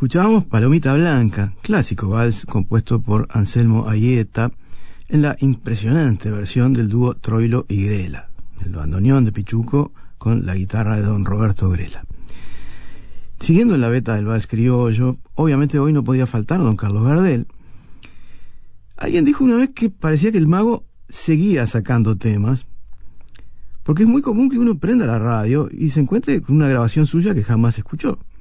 Escuchábamos Palomita Blanca, clásico vals compuesto por Anselmo Aieta en la impresionante versión del dúo Troilo y Grela, el bandoneón de Pichuco con la guitarra de don Roberto Grela. Siguiendo en la veta del vals criollo, obviamente hoy no podía faltar don Carlos Gardel. Alguien dijo una vez que parecía que el mago seguía sacando temas, porque es muy común que uno prenda la radio y se encuentre con una grabación suya que jamás escuchó.